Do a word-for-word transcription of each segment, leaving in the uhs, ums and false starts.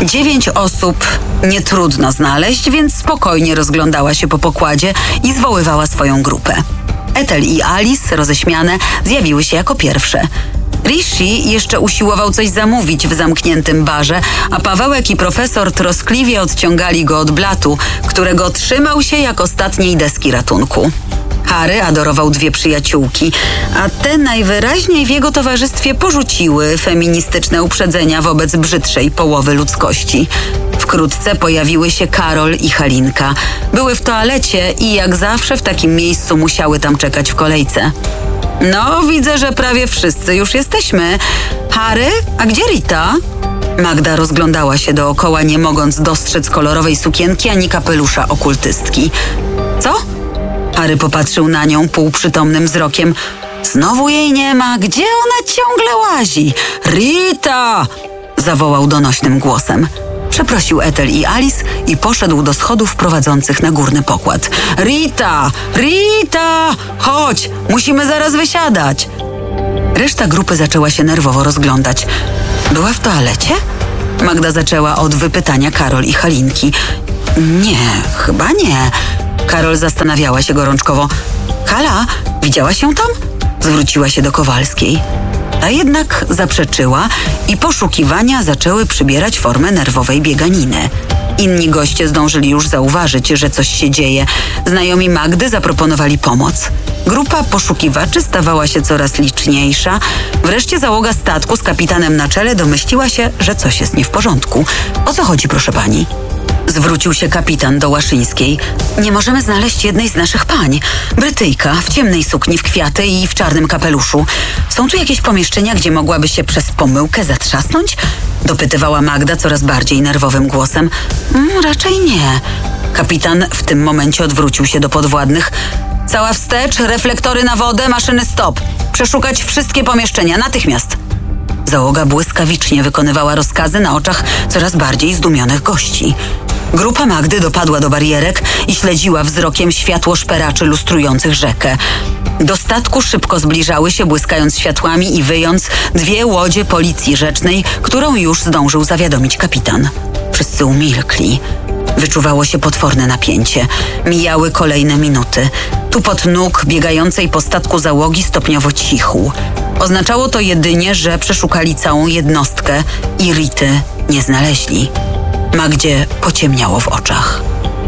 Dziewięć osób nie trudno znaleźć, więc spokojnie rozglądała się po pokładzie i zwoływała swoją grupę. Ethel i Alice, roześmiane, zjawiły się jako pierwsze. Rishi jeszcze usiłował coś zamówić w zamkniętym barze, a Pawełek i profesor troskliwie odciągali go od blatu, którego trzymał się jak ostatniej deski ratunku. Harry adorował dwie przyjaciółki, a te najwyraźniej w jego towarzystwie porzuciły feministyczne uprzedzenia wobec brzydszej połowy ludzkości. Wkrótce pojawiły się Karol i Halinka. Były w toalecie i jak zawsze w takim miejscu musiały tam czekać w kolejce. No, widzę, że prawie wszyscy już jesteśmy. Harry, a gdzie Rita? Magda rozglądała się dookoła, nie mogąc dostrzec kolorowej sukienki ani kapelusza okultystki. Co? Harry popatrzył na nią półprzytomnym wzrokiem. Znowu jej nie ma. Gdzie ona ciągle łazi? Rita! Zawołał donośnym głosem. Przeprosił Ethel i Alice i poszedł do schodów prowadzących na górny pokład. Rita! Rita! Chodź! Musimy zaraz wysiadać! Reszta grupy zaczęła się nerwowo rozglądać. Była w toalecie? Magda zaczęła od wypytania Karol i Halinki. Nie, chyba nie. Karol zastanawiała się gorączkowo. Hala, widziałaś ją tam? Zwróciła się do Kowalskiej. Ta jednak zaprzeczyła i poszukiwania zaczęły przybierać formę nerwowej bieganiny. Inni goście zdążyli już zauważyć, że coś się dzieje. Znajomi Magdy zaproponowali pomoc. Grupa poszukiwaczy stawała się coraz liczniejsza. Wreszcie załoga statku z kapitanem na czele domyśliła się, że coś jest nie w porządku. O co chodzi, proszę pani? Zwrócił się kapitan do Łaszyńskiej. Nie możemy znaleźć jednej z naszych pań. Brytyjka w ciemnej sukni w kwiaty i w czarnym kapeluszu. Są tu jakieś pomieszczenia, gdzie mogłaby się przez pomyłkę zatrzasnąć? Dopytywała Magda coraz bardziej nerwowym głosem. Mm, raczej nie. Kapitan w tym momencie odwrócił się do podwładnych. Cała wstecz, reflektory na wodę, maszyny stop. Przeszukać wszystkie pomieszczenia natychmiast. Załoga błyskawicznie wykonywała rozkazy na oczach coraz bardziej zdumionych gości. Grupa Magdy dopadła do barierek i śledziła wzrokiem światło szperaczy lustrujących rzekę. Do statku szybko zbliżały się, błyskając światłami i wyjąc, dwie łodzie policji rzecznej, którą już zdążył zawiadomić kapitan. Wszyscy umilkli. Wyczuwało się potworne napięcie. Mijały kolejne minuty. Tupot nóg biegającej po statku załogi stopniowo cichł. Oznaczało to jedynie, że przeszukali całą jednostkę i Rity nie znaleźli. Magdzie pociemniało w oczach.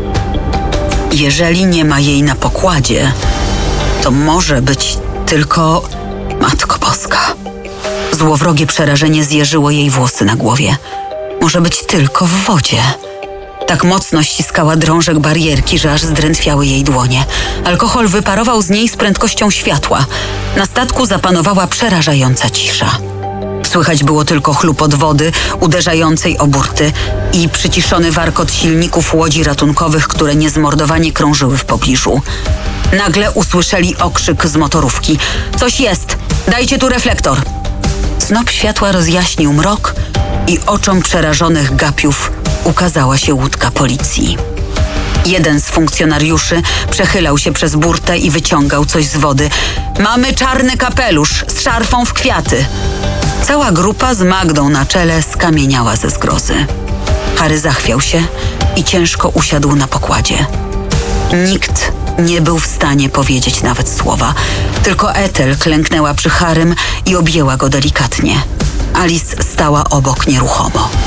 Jeżeli nie ma jej na pokładzie, to może być tylko Matko Boska. Złowrogie przerażenie zjeżyło jej włosy na głowie. Może być tylko w wodzie. Tak mocno ściskała drążek barierki, że aż zdrętwiały jej dłonie. Alkohol wyparował z niej z prędkością światła. Na statku zapanowała przerażająca cisza. Słychać było tylko chlupot wody uderzającej o burty i przyciszony warkot silników łodzi ratunkowych, które niezmordowanie krążyły w pobliżu. Nagle usłyszeli okrzyk z motorówki. Coś jest! Dajcie tu reflektor! Snop światła rozjaśnił mrok i oczom przerażonych gapiów ukazała się łódka policji. Jeden z funkcjonariuszy przechylał się przez burtę i wyciągał coś z wody. Mamy czarny kapelusz z szarfą w kwiaty. Cała grupa z Magdą na czele skamieniała ze zgrozy. Harry zachwiał się i ciężko usiadł na pokładzie. Nikt nie był w stanie powiedzieć nawet słowa. Tylko Ethel klęknęła przy Harrym i objęła go delikatnie. Alice stała obok nieruchomo.